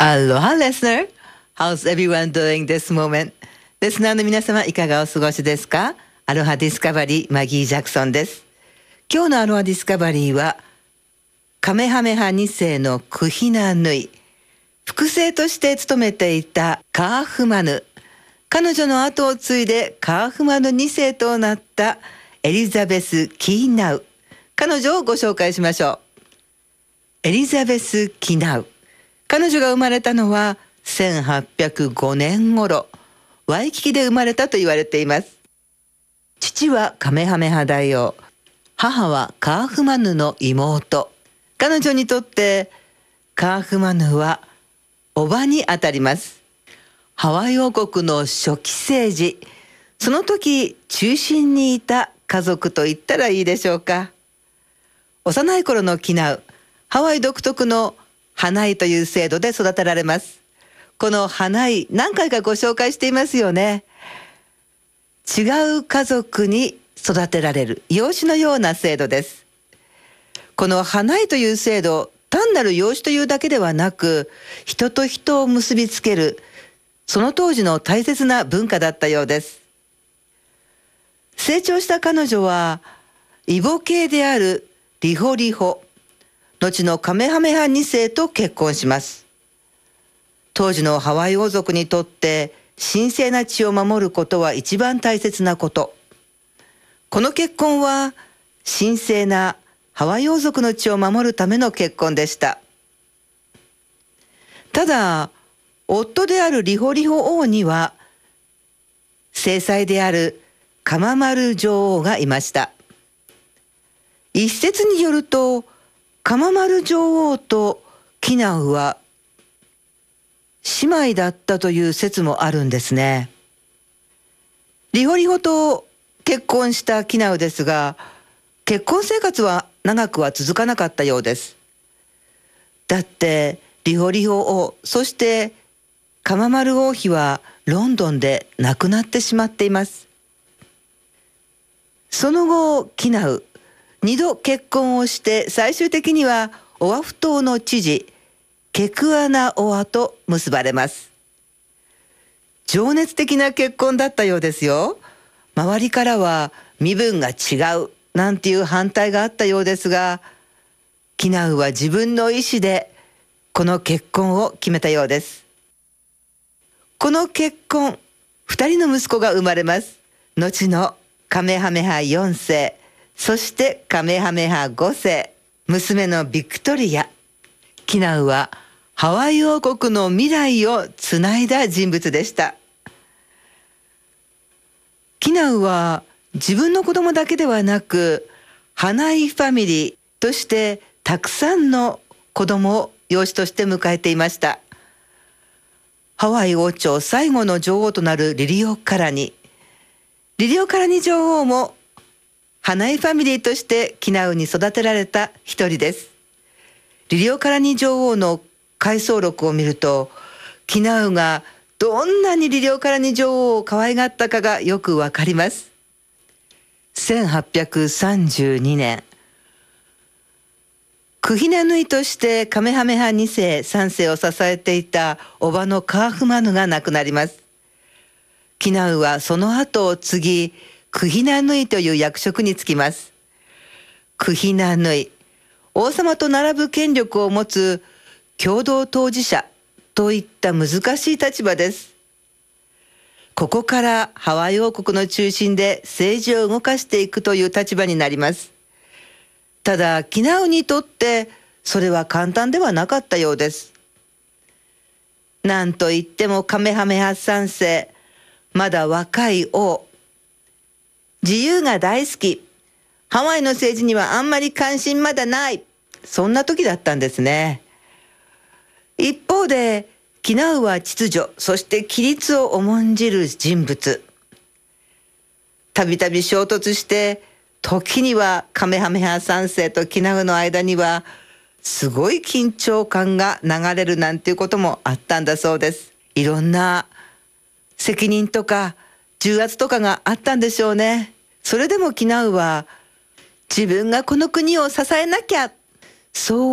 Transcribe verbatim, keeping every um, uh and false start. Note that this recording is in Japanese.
Aloha, listener. How's everyone doing this moment? リスナーの皆様いかがお過ごしですか？アロハディスカバリーマギー・ジャクソンです。今日のアロハディスカバリーはカメハメハに世のクヒナヌイ、複製として務めていたカーフマヌ、彼女の後を継いでカーフマヌに世となったエリザベス・キーナウ、彼女をご紹介しましょう。エリザベス・キナウ、彼女が生まれたのはせんはっぴゃくごねん頃、ワイキキで生まれたと言われています。父はカメハメハ大王、母はカーフマヌの妹。彼女にとってカーフマヌは叔母にあたります。ハワイ王国の初期政治、その時中心にいた家族と言ったらいいでしょうか。幼い頃のキナウ、ハワイ独特のハナイという制度で育てられます。このハナイ、何回かご紹介していますよね。違う家族に育てられる養子のような制度です。このハナイという制度、単なる養子というだけではなく、人と人を結びつける、その当時の大切な文化だったようです。成長した彼女は、イボ系であるリホリホ、後のカメハメハに世と結婚します。当時のハワイ王族にとって神聖な血を守ることは一番大切なこと。この結婚は神聖なハワイ王族の血を守るための結婚でした。ただ、夫であるリホリホ王には正妻であるカママル女王がいました。一説によると、カママル女王とキナウは姉妹だったという説もあるんですね。リホリホと結婚したキナウですが、結婚生活は長くは続かなかったようです。だってリホリホ王、そしてカママル王妃はロンドンで亡くなってしまっています。その後キナウ、二度結婚をして最終的にはオアフ島の知事ケクアナオアと結ばれます。情熱的な結婚だったようですよ。周りからは身分が違うなんていう反対があったようですが、キナウは自分の意思でこの結婚を決めたようです。この結婚、二人の息子が生まれます。後のカメハメハよん世、そしてカメハメハご世、娘のビクトリア。キナウはハワイ王国の未来をつないだ人物でした。キナウは自分の子供だけではなく、ハナイファミリーとしてたくさんの子供を養子として迎えていました。ハワイ王朝最後の女王となるリリオ・カラニ。リリオ・カラニ女王もハナイファミリーとしてキナウに育てられた一人です。リリオ・カラニ女王の回想録を見ると、キナウがどんなにリリオ・カラニ女王を可愛がったかがよくわかります。せんはっぴゃくさんじゅうにねん、クヒナヌイとしてカメハメハに世、さん世を支えていた叔母のカーフマヌが亡くなります。キナウはその後を継ぎ、クヒナヌイという役職に就きます。クヒナヌイ、王様と並ぶ権力を持つ共同当事者といった難しい立場です。ここからハワイ王国の中心で政治を動かしていくという立場になります。ただ、キナウにとってそれは簡単ではなかったようです。なんといってもカメハメハさん世、まだ若い王。自由が大好き。ハワイの政治にはあんまり関心まだない。そんな時だったんですね。一方で、キナウは秩序、そして規律を重んじる人物。たびたび衝突して、時にはカメハメハさん世とキナウの間には、すごい緊張感が流れるなんていうこともあったんだそうです。いろんな責任とか重圧とかがあったんでしょうね。それでもキナウは自分がこの国を支えなきゃ、そう